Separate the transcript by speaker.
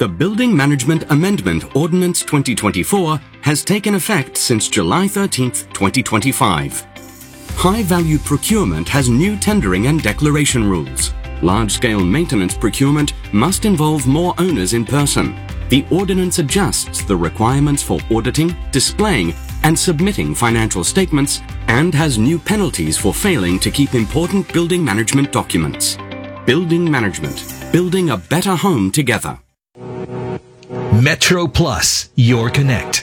Speaker 1: The Building Management Amendment Ordinance 2024 has taken effect since July 13th, 2025. High-value procurement has new tendering and declaration rules. Large-scale maintenance procurement must involve more owners in person. The ordinance adjusts the requirements for auditing, displaying, and submitting financial statements and has new penalties for failing to keep important building management documents. Building management, building a better home together.
Speaker 2: Metro Plus, your connect.